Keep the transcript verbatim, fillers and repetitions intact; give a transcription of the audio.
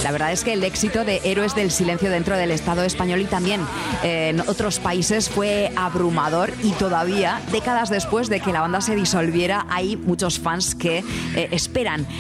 La verdad es que el éxito de Héroes del Silencio dentro del Estado español y también eh, en otros países fue abrumador, y todavía, décadas después de que la banda se disolviera, hay muchos fans que eh, esperan